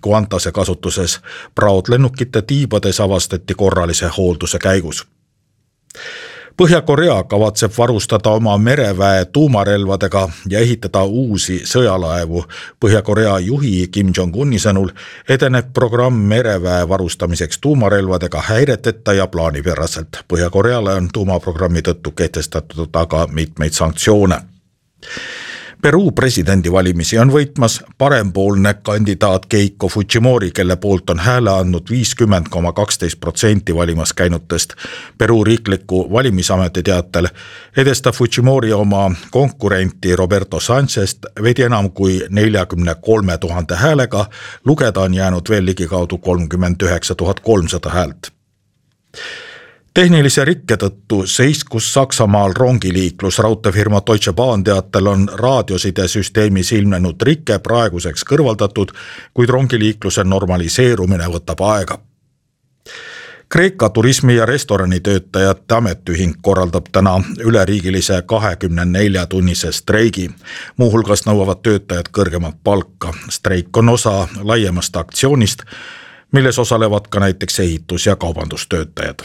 Kuantase kasutuses. Praod lennukite tiibades avastati korralise hoolduse käigus. Põhja-Korea kavatseb varustada oma mereväe tuumarelvadega ja ehitada uusi sõjalaevu. Põhja-Korea juhi Kim Jong-uni sõnul edeneb programm mereväe varustamiseks tuumarelvadega häireteta ja plaanipäraselt. Põhja-Koreale on tuumaprogrammi tõttu kehtestatud aga mitmeid sanktsioone. Peruu presidendivalimisi on võitmas parempoolne kandidaat Keiko Fujimori, kelle poolt on hääle andnud 50,12% valimas käinutest. Peruu riikliku valimisameti teatel edestab Fujimori oma konkurenti Roberto Sanchest veidi enam kui 43 000 häälega, lugeda on jäänud veel ligikaudu 39 300 häält. Tehnilise rikke tõttu seiskus Saksamaal rongiliiklus. Raudteefirma Deutsche Bahn teatel on raadiosidesüsteemis ilmnenud rikke praeguseks kõrvaldatud, kuid rongiliikluse normaliseerumine võtab aega. Kreeka turismi- ja restoranitöötajate ametiühing korraldab täna üleriigilise 24-tunnise streigi. Muuhulgas nõuavad töötajad kõrgemat palka. Streik on osa laiemast aktsioonist, milles osalevad ka näiteks ehitus- ja kaubandustöötajad.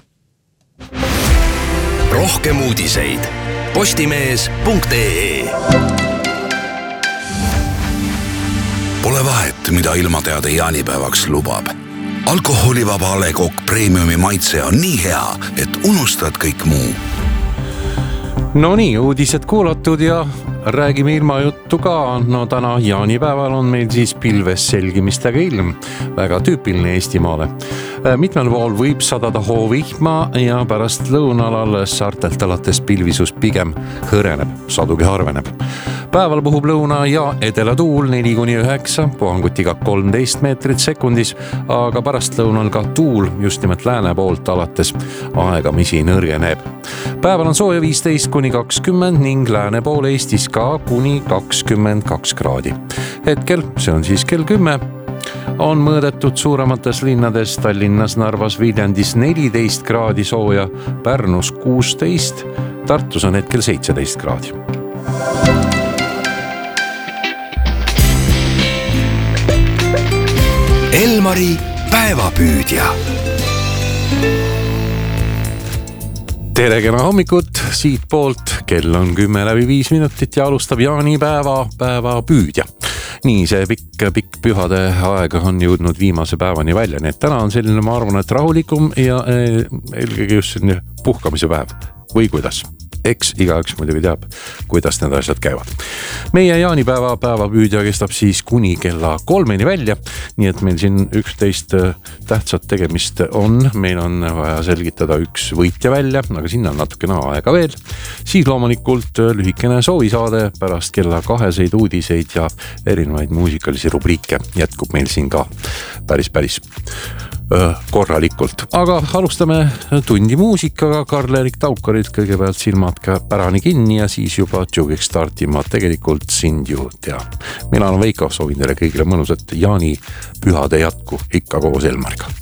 Rohkem uudiseid postimees.ee. Pole vahet, mida ilmateade jaanipäevaks lubab. Alkoholivaba A. Le Coq Premiumi maitse on nii hea, et unustad kõik muu. No nii, uudised kuulatud ja räägime ilmajuttu ka. No täna jaanipäeval on meil siis pilves selgimistega ilm. Väga tüüpiline Eestimaale. Mitmel pool võib sadada hoovihma ja pärast lõunalal saartelt alates pilvisus pigem hõreneb, sadugi harveneb. Päeval puhub lõuna ja edelatuul 4-9, puhangutiga 13 meetrit sekundis, aga pärast lõunal ka tuul just nimelt lääne poolt alates aegamisi nõrgeneb. Päeval on sooja 15-20 ning lääne pool Eestis ka kuni 22 kraadi. Hetkel, see on siis kell 10, on mõõdetud suuremates linnades Tallinnas, Narvas, Viljandis 14 kraadi sooja, Pärnus 16, Tartus on hetkel 17 kraadi. Elmari päevapüüdja. Tere kena hommikut siit poolt, kell on 10:05 ja alustab jaanipäevapüüdja. Nii see pikk pühade aeg on jõudnud viimase päevani välja, nii et täna on selline, ma arvan, et rahulikum ja eelkõige just selline puhkamise päev või kuidas. Eks igaüks muidugi teab, kuidas need asjad käivad. Meie jaanipäevapüüdja kestab siis kuni kella 3 välja, nii et meil siin 11 tähtsat tegemist on. Meil on vaja selgitada üks võitja välja, aga sinna on natukene aega veel. Siis loomulikult lühikene soovisaade pärast kella 2 uudiseid ja erinevaid muusikalisi rubriike jätkub meil siin ka päris korralikult. Aga alustame tundi muusikaga. Karl-Erik Taukarilt kõigepealt silmad ka pärani kinni ja siis juba Jugiks startima tegelikult sind ju tea. Mina olen Veiko, soovin teile kõigile mõnusat jaanipühade jätku ikka koos Elmariga.